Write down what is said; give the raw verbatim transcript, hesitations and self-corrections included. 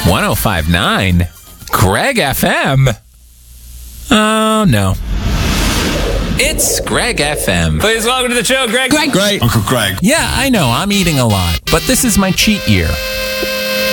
one oh five point nine Greg F M. Oh, no. It's Greg F M. Please welcome to the show, Greg. Greg. Great. Uncle Greg. Yeah, I know, I'm eating a lot, but this is my cheat year.